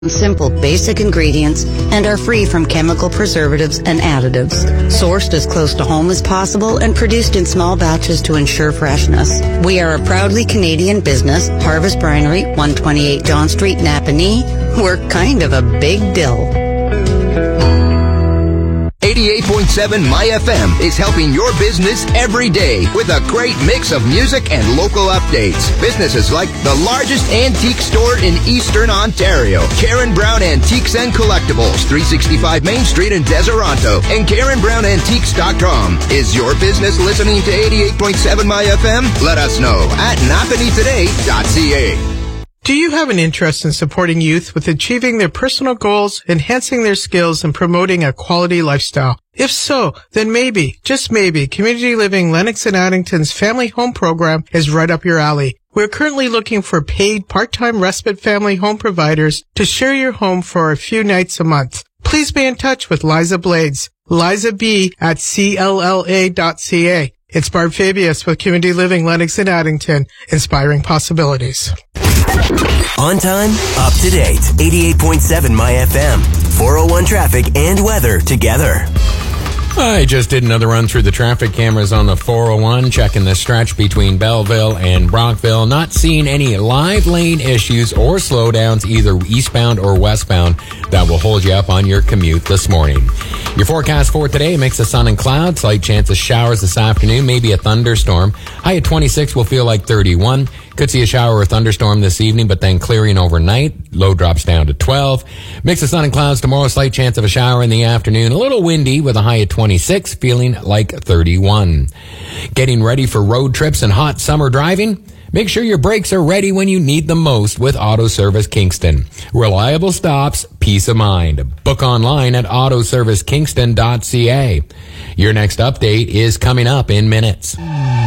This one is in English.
Simple, basic ingredients and are free from chemical preservatives and additives. Sourced as close to home as possible and produced in small batches to ensure freshness. We are a proudly Canadian business, Harvest Brinery, 128 John Street, Napanee. We're kind of a big deal. 88.7 My FM is helping your business every day with a great mix of music and local updates. Businesses like the largest antique store in Eastern Ontario, Karen Brown Antiques and Collectibles, 365 Main Street in Deseronto, and KarenBrownAntiques.com. Is your business listening to 88.7 My FM? Let us know at napaneetoday.ca. Do you have an interest in supporting youth with achieving their personal goals, enhancing their skills, and promoting a quality lifestyle? If so, then maybe, just maybe, Community Living Lennox and Addington's Family Home Program is right up your alley. We're currently looking for paid part-time respite family home providers to share your home for a few nights a month. Please be in touch with Liza Blades, LizaB@CLLA.ca. It's Barb Fabius with Community Living Lennox and Addington, inspiring possibilities. On time, up to date. 88.7 My FM. 401 traffic and weather together. I just did another run through the traffic cameras on the 401, checking the stretch between Belleville and Brockville. Not seeing any live lane issues or slowdowns, either eastbound or westbound, that will hold you up on your commute this morning. Your forecast for today, mix of sun and clouds, slight chance of showers this afternoon, maybe a thunderstorm. High at 26 will feel like 31. Could see a shower or thunderstorm this evening, but then clearing overnight. Low drops down to 12. Mix of sun and clouds tomorrow, slight chance of a shower in the afternoon. A little windy with a high at 26, feeling like 31. Getting ready for road trips and hot summer driving? Make sure your brakes are ready when you need them most with Auto Service Kingston. Reliable stops, peace of mind. Book online at autoservicekingston.ca. Your next update is coming up in minutes.